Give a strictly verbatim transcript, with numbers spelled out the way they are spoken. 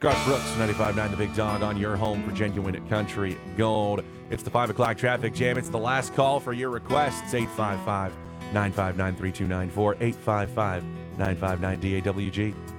Garth Brooks, ninety-five point nine The Big Dog, on your home for genuine country gold. It's the five o'clock traffic jam. It's the last call for your requests. eight five five, nine five nine, three two nine four, eight five five, nine five nine, D A W G.